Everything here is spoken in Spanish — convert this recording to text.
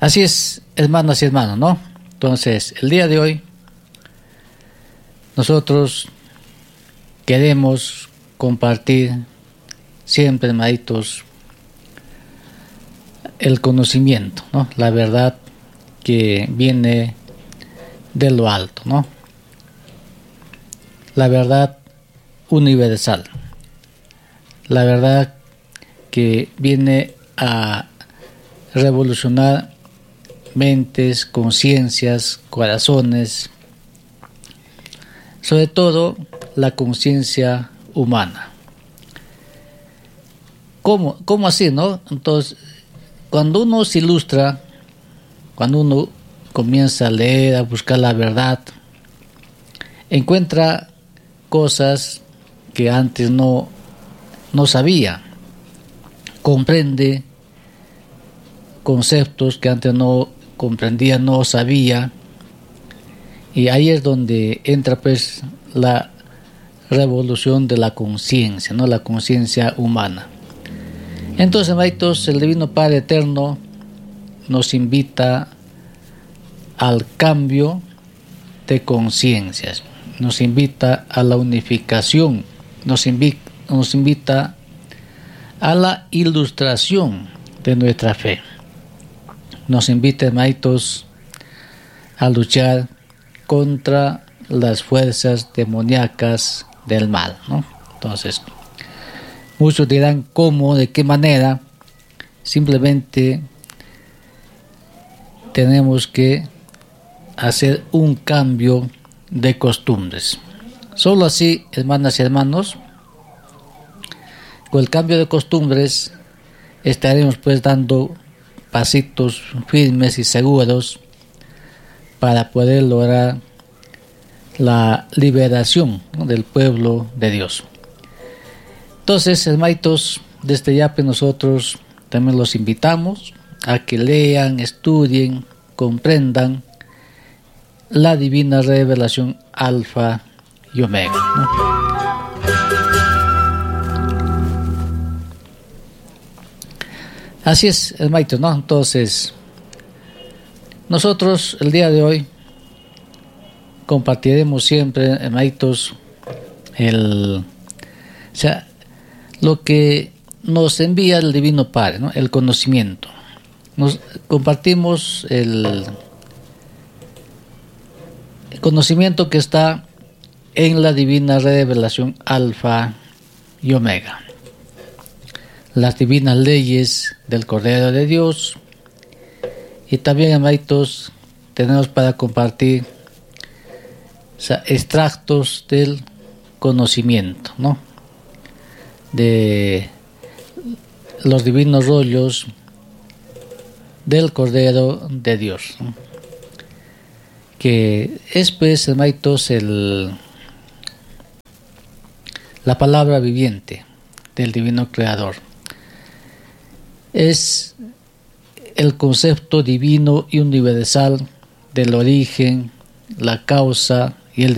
Así es, hermanas y hermanos, ¿no? Entonces, el día de hoy, nosotros queremos compartir siempre, hermanitos, el conocimiento, ¿no? La verdad que viene de lo alto, ¿no? La verdad universal. La verdad que viene a revolucionar mentes, conciencias, corazones, sobre todo la conciencia humana. ¿Cómo así, no? Entonces, cuando uno se ilustra, cuando uno comienza a leer, a buscar la verdad, encuentra cosas que antes no sabía, comprende conceptos que antes no comprendía, no sabía, y ahí es donde entra pues la revolución de la conciencia, ¿no? La conciencia humana. Entonces, hermanitos, el Divino Padre Eterno nos invita al cambio de conciencias, nos invita a la unificación, nos invita a la ilustración de nuestra fe. Nos invita, hermanitos, a luchar contra las fuerzas demoníacas del mal, ¿no? Entonces, muchos dirán cómo, de qué manera. Simplemente tenemos que hacer un cambio de costumbres. Solo así, hermanas y hermanos, con el cambio de costumbres estaremos pues dando pasitos firmes y seguros para poder lograr la liberación, ¿no?, del pueblo de Dios. Entonces, hermanitos, desde ya pues nosotros también los invitamos a que lean, estudien, comprendan la divina revelación Alfa y Omega, ¿no? Así es, hermanitos, ¿no? Entonces, nosotros el día de hoy compartiremos siempre, hermanitos, lo que nos envía el Divino Padre, ¿no? El conocimiento. Nos compartimos el conocimiento que está en la divina revelación Alfa y Omega. Las divinas leyes del Cordero de Dios, y también, hermanitos, tenemos para compartir extractos del conocimiento, ¿no?, de los divinos rollos del Cordero de Dios, ¿no?, que es pues, hermanitos, la palabra viviente del Divino Creador. Es el concepto divino y universal del origen, la causa